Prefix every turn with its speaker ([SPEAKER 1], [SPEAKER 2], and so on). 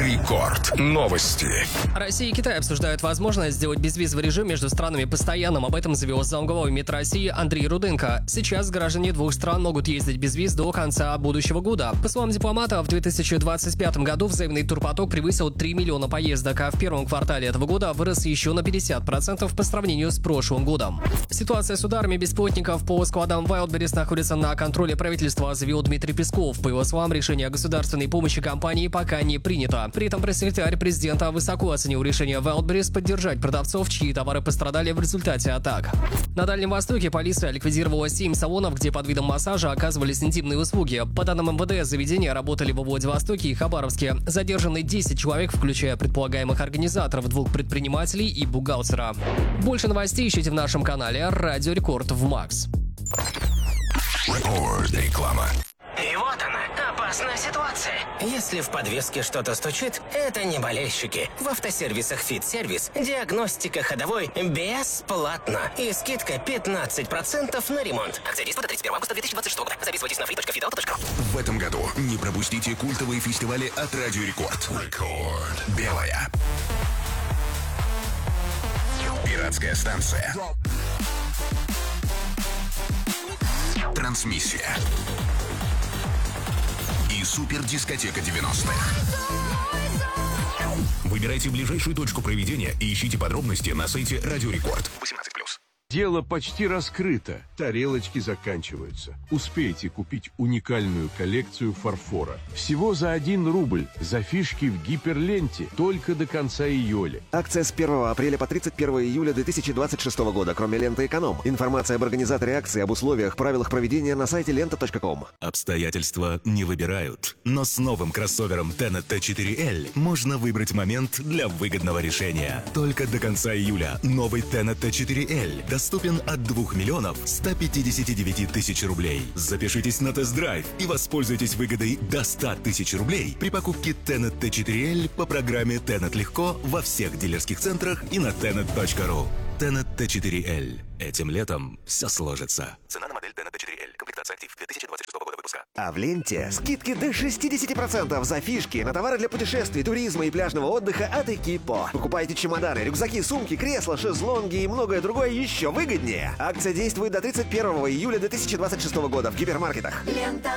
[SPEAKER 1] Рекорд. Новости.
[SPEAKER 2] Россия и Китай обсуждают возможность сделать безвизовый режим между странами постоянным. Об этом заявил замглавы МИД России Андрей Руденко. Сейчас граждане двух стран могут ездить без виз до конца будущего года. По словам дипломата, в 2025 году взаимный турпоток превысил 3 миллиона поездок, а в первом квартале этого года вырос еще на 50% по сравнению с прошлым годом. Ситуация с ударами беспилотников по складам Wildberries находится на контроле правительства, заявил Дмитрий Песков. По его словам, решение о государственной помощи компании пока не принято. При этом пресс-секретарь президента высоко оценил решение Wildberries поддержать продавцов, чьи товары пострадали в результате атак. На Дальнем Востоке полиция ликвидировала 7 салонов, где под видом массажа оказывались интимные услуги. По данным МВД, заведения работали во Владивостоке и Хабаровске. Задержаны 10 человек, включая предполагаемых организаторов, 2 предпринимателей и бухгалтера. Больше новостей ищите в нашем канале «Радио Рекорд» в МАКС.
[SPEAKER 1] Реклама.
[SPEAKER 3] И вот она, опасная ситуация. Если в подвеске что-то стучит, это не болельщики. В автосервисах «Фит-сервис» диагностика ходовой бесплатно. И скидка 15% на ремонт. Акция действует до 31 августа 2026 года. Записывайтесь на free.fitauto.ru.
[SPEAKER 1] В этом году не пропустите культовые фестивали от Радио Рекорд. Рекорд. Белая. Пиратская станция. Трансмиссия. И супердискотека 90-х. Выбирайте ближайшую точку проведения и ищите подробности на сайте Радио Рекорд. 18+.
[SPEAKER 4] Дело почти раскрыто. Тарелочки заканчиваются. Успейте купить уникальную коллекцию фарфора. Всего за 1 рубль. За фишки в гиперленте. Только до конца июля.
[SPEAKER 5] Акция с 1 апреля по 31 июля 2026 года, кроме ленты «Эконом». Информация об организаторе акции, об условиях, правилах проведения на сайте lenta.com.
[SPEAKER 6] Обстоятельства не выбирают, но с новым кроссовером Tenet T4L можно выбрать момент для выгодного решения. Только до конца июля новый Tenet T4L доступен от 2 миллионов 159 тысяч рублей. Запишитесь на тест-драйв и воспользуйтесь выгодой до 100 тысяч рублей при покупке Tenet T4L по программе Tenet Легко во всех дилерских центрах и на tenet.ru. Tenet T4L. Этим летом все сложится. Цена на модель Tenet T4L. Комплектация актив 2026 года выпуска.
[SPEAKER 5] А в ленте скидки до 60% за фишки на товары для путешествий, туризма и пляжного отдыха от Экипо. Покупайте чемоданы, рюкзаки, сумки, кресла, шезлонги и многое другое еще выгоднее. Акция действует до 31 июля 2026 года в гипермаркетах.
[SPEAKER 7] Лента.